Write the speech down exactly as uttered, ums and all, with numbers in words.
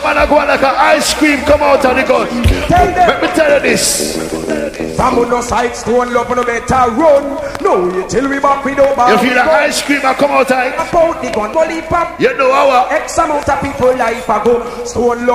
man are going like an ice cream come out of the gun. Let me tell you this. From on no side, stone love no better run. No, you till we back with over. You feel the ice cream I come out of it? About the gun, bully pop. You know how X amount of people life ago. Stone love.